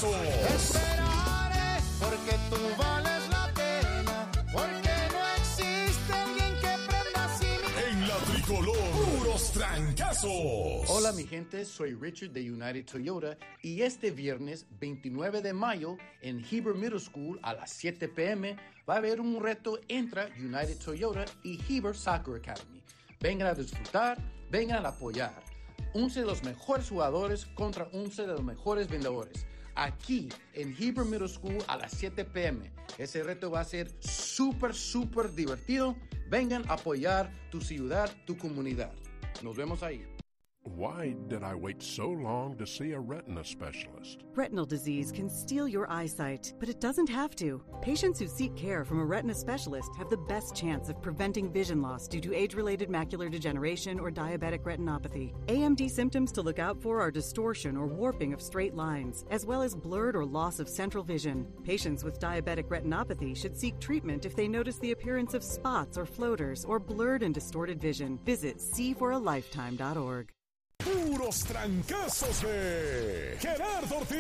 trancazos. Esperaré porque tú vales la pena, porque no existe alguien que prenda así mi... En la tricolor, puros trancazos. Hola mi gente, soy Richard de United Toyota y este viernes 29 de mayo en Heber Middle School a las 7 p.m. va a haber un reto entre United Toyota y Heber Soccer Academy. Vengan a disfrutar, vengan a apoyar. 11 de los mejores jugadores contra 11 de los mejores vendedores. Aquí en Heber Middle School a las 7 p.m. Ese reto va a ser súper divertido. Vengan a apoyar tu ciudad, tu comunidad. Nos vemos ahí. Why did I wait so long to see a retina specialist? Retinal disease can steal your eyesight, but it doesn't have to. Patients who seek care from a retina specialist have the best chance of preventing vision loss due to age-related macular degeneration or diabetic retinopathy. AMD symptoms to look out for are distortion or warping of straight lines, as well as blurred or loss of central vision. Patients with diabetic retinopathy should seek treatment if they notice the appearance of spots or floaters or blurred and distorted vision. Visit seeforalifetime.org. Puros trancazos de Gerardo Ortiz.